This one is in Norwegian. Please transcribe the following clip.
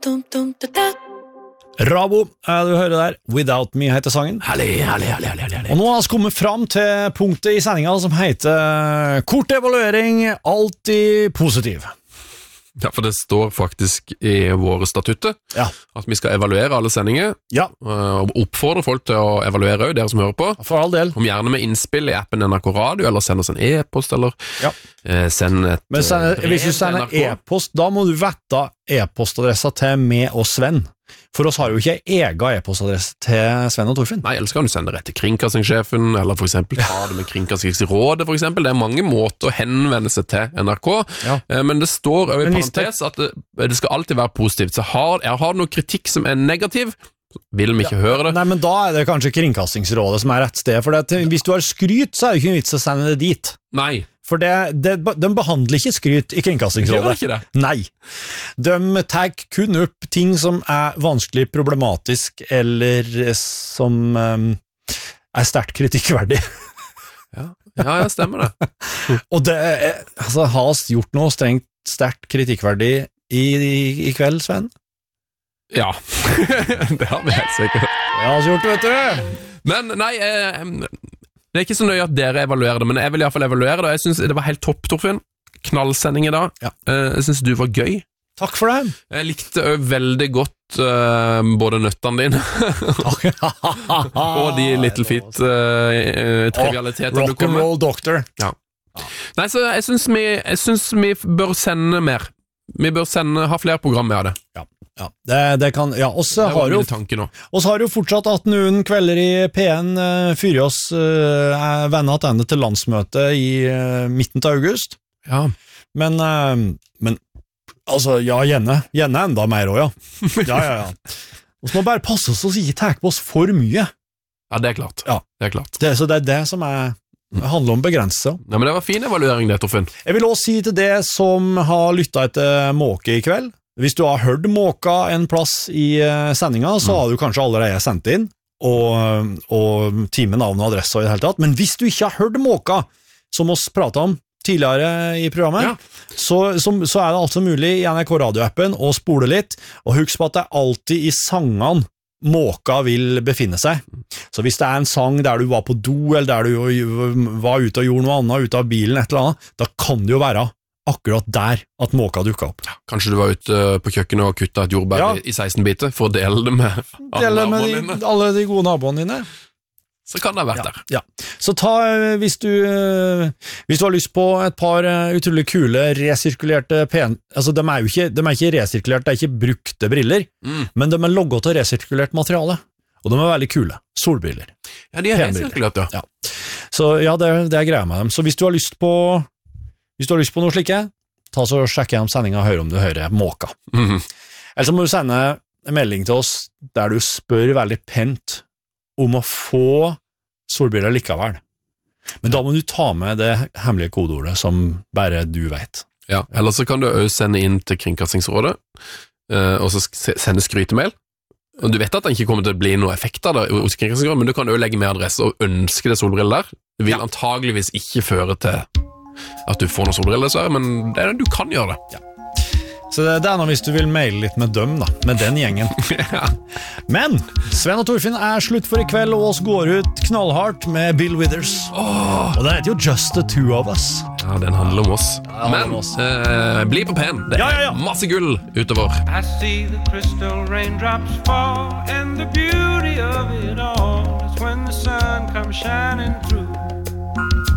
Rabo, du hører der Without Me heter sangen. Herlig. Og nå har vi kommet fram til punktet i sendinga som heter Kort evaluering, alltid positiv. Ja, for det står faktisk i våre statutter at vi skal evaluere alle sendinger, og oppfordre folk til å evaluere også, dere som hører på. For all del. Om gjerne med innspill i appen NRK Radio, eller send oss en e-post, eller send et hvis du sender e-post, da må du vette e-postadressa til meg og Sven. For oss har jo ikke egen e-postadresse til Sven og Torfinn. Nei, ellers kan du sende det til kringkastingssjefen, eller for eksempel ta det med kringkastingsrådet, for eksempel. Det er mange måter å henvende seg til NRK, men det står jo i parentes at det skal alltid være positivt. Så har noe kritikk som er negativ, vil vi ikke høre det. Nei, men da er det kanskje kringkastingsrådet som er rett sted, for hvis du har skryt, så er det ikke en vits å sende det dit. Nei. For de behandler ikke skryt i kringkastingsrådet. Ikke det? Nei. De tar kun opp ting som er vanskelig problematisk, eller som er sterkt kritikkverdig. Ja, stemmer det. Og det har vi gjort noe sterkt kritikkverdig i kveld, Sven? Ja, det har vi helt sikkert. Det har vi gjort, vet du. Men nei, det er ikke så nøye at dere evaluerer det, men jeg vil i hvert fall evaluere det. Jeg synes det var helt topp, Torfinn. Knallsending i dag. Jeg synes du var gøy. Takk for det. Jeg likte jo veldig godt både nøttene dine og de Little Feet trivialitetene du kom med. Rock'n'roll doctor. Ja. Nei, så jeg synes vi bør sende mer. Vi bør ha flere programmer av det. Ja, det kan, også har jo fortsatt 18 noen kvelder i P1 fyrer oss venner tilbake til landsmøtet i midten av august. Ja. Men altså, gjerne enda mer også, ja. Og så må bare passe oss å ikke ta på oss for mye. Ja, det er klart. Det er klart. Så det er det som handler om begrenset. Ja, men det var fin evaluering det, Torfinn. Jeg vil også si til det som har lyttet etter Måke i kveld, hvis du har hørt Måka en plass i sendinga, så har du kanskje allerede sendt inn, og time, navn og adresse i det hele tatt. Men hvis du ikke har hørt Måka, som oss pratet om tidligere i programmet, så er det altså mulig i NRK Radio-appen å spole litt, og husk på at det er alltid i sangene Måka vil befinne seg. Så hvis det er en sang der du var på do, eller der du var ute og gjorde noe annet, ute av bilen, et eller annet, da kan det jo være akkurat der at Måka dukket opp. Kanskje du var ute på kjøkkenet og kuttet et jordbær i 16 biter for å dele det med alle de gode naboene dine. Så kan det ha vært der. Ja. Så hvis du har lyst på et par utrolig kule resirkulerte altså de er ikke resirkulert, det er ikke brukte briller, men de er logget av resirkulert materiale, og de er veldig kule. Solbriller. Ja, de er resirkulert, ja. Så ja, det er greia med dem. Så hvis du har lyst på noe slikke, ta så sjekk gjennom sendingen og hør om du hører Måka. Eller så må du sende en melding til oss der du spør veldig pent om å få solbriller likevel. Men da må du ta med det hemmelige kodeordet som bare du vet. Ja, eller så kan du også sende inn til Kringkastingsrådet, og så sende skrytemail. Og du vet at det ikke kommer til å bli noe effekt av det hos Kringkastingsrådet, men du kan jo legge med adresse og ønske deg solbriller der. Det vil antageligvis ikke føre til at du får noen solbriller, men du kan gjøre det. Ja. Så det er noe hvis du vil maile litt med dem da, med den gjengen. Men Sven og Torfinn er slutt for i kveld, og oss går ut knallhardt med Bill Withers. Og det heter jo Just the Two of Us. Ja, den handler om oss. Men bli på pen. Det er masse gull utover. I see the crystal raindrops fall, and the beauty of it all is when the sun comes shining through.